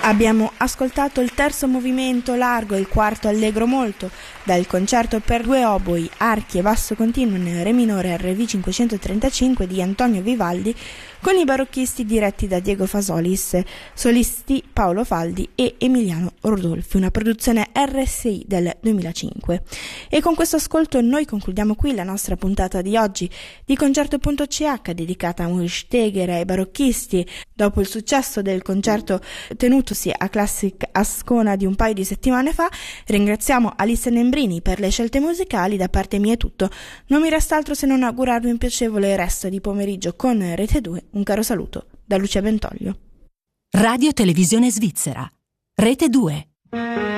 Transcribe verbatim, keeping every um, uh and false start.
Abbiamo ascoltato il terzo movimento largo e il quarto allegro molto dal concerto per due oboi, archi e basso continuo in re minore R V cinquecentotrentacinque di Antonio Vivaldi, con i barocchisti diretti da Diego Fasolis, solisti Paolo Faldi e Emiliano Rodolfi, una produzione R S I del duemilacinque. E con questo ascolto noi concludiamo qui la nostra puntata di oggi di Concerto punto C H, dedicata a Maurice Steger e ai barocchisti, dopo il successo del concerto tenutosi a Classic Ascona di un paio di settimane fa. Ringraziamo Alice Nembrini per le scelte musicali. Da parte mia è tutto, non mi resta altro se non augurarvi un piacevole resto di pomeriggio con Rete due. Un caro saluto da Lucia Bentoglio. Radio Televisione Svizzera, Rete due.